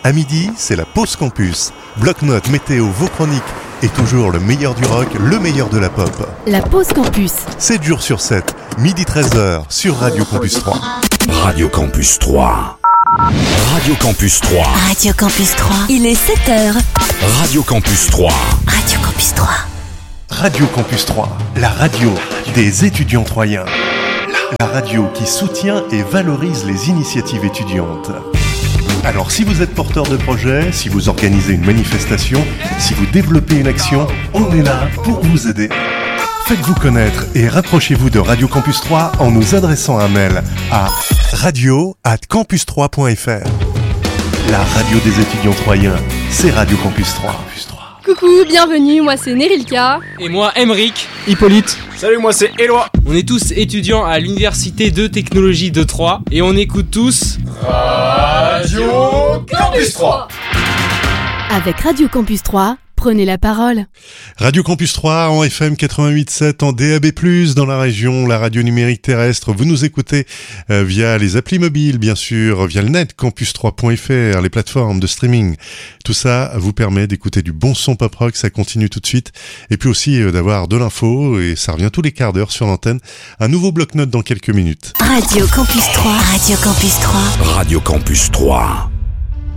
À midi, c'est la pause campus. Bloc-notes, météo, vos chroniques et toujours le meilleur du rock, le meilleur de la pop. La pause campus. 7 jours sur 7, midi 13h sur Radio Campus 3. Radio Campus 3. Radio Campus 3. Radio Campus 3. Il est 7h. Radio Campus 3. Radio Campus 3. Radio Campus 3, la radio des étudiants troyens. La radio qui soutient et valorise les initiatives étudiantes. Alors si vous êtes porteur de projet, si vous organisez une manifestation, si vous développez une action, on est là pour vous aider. Faites-vous connaître et rapprochez-vous de Radio Campus 3 en nous adressant un mail à radio@campus3.fr. La radio des étudiants troyens, c'est Radio Campus 3. Coucou, bienvenue, moi c'est Nerilka. Et moi, Emeric. Hippolyte. Salut, moi c'est Éloi. On est tous étudiants à l'Université de Technologie de Troyes et on écoute tous Radio Campus 3. Avec Radio Campus 3, prenez la parole. Radio Campus 3 en FM 88.7, en DAB+, dans la région, la radio numérique terrestre. Vous nous écoutez via les applis mobiles, bien sûr, via le net, campus3.fr, les plateformes de streaming. Tout ça vous permet d'écouter du bon son pop rock, ça continue tout de suite. Et puis aussi d'avoir de l'info, et ça revient tous les quarts d'heure sur l'antenne. Un nouveau bloc-notes dans quelques minutes. Radio Campus 3. Radio Campus 3. Radio Campus 3.